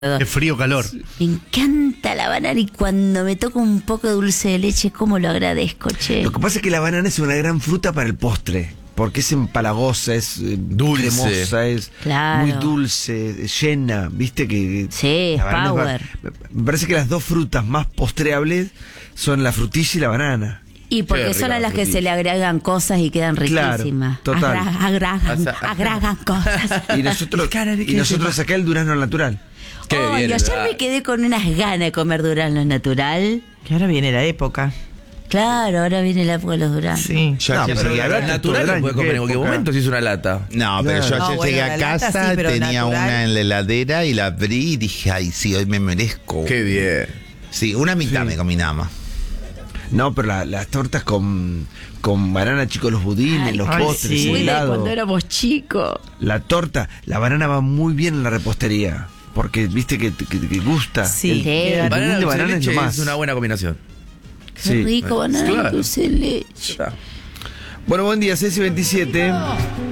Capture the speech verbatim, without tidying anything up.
De frío calor. Me encanta la banana y cuando me toca un poco de dulce de leche, cómo lo agradezco, che. Lo que pasa es que la banana es una gran fruta para el postre, porque es empalagosa, es eh, Dulce. cremosa, es Claro. muy dulce, llena, viste que... Sí, la banana es power. ba- me parece que las dos frutas más postreables son la frutilla y la banana. Y porque Qué son rica a la las que frutilla. se le agregan cosas y quedan Claro, riquísimas. total. Agra- agragan, O sea, agragan cosas. Y nosotros, Cara de y que nosotros se- acá el durazno natural. Qué Ay, bien, ayer ¿verdad? me quedé con unas ganas de comer durazno natural. Que ahora viene la época. Claro, ahora viene la época de los duranos. Sí. Yo No, ayer pero llegué la a verdad, casa- Natural todo lo el puede año, comer en ¿qué cualquier época? momento si es una lata. No, pero yo Claro. ayer No, bueno, llegué la a lata casa, sí, pero tenía natural. una en la heladera y la abrí y dije, ay, sí, hoy me merezco. Qué bien. Sí, una mitad Sí. me comí nada más. No, pero la- las tortas con, con banana, chicos, los budines, Ay, los ay, postres, sí. el Muy de helado. cuando éramos chicos. La torta, la banana va muy bien en la repostería, porque viste que, que- que gusta. Sí. El- Queda- el Banana budín de dulce de banana es leche lo más. es una buena combinación. Qué Sí. rico, banana Claro. dulce de leche. Ya está. Bueno, buen día, seis y veintisiete.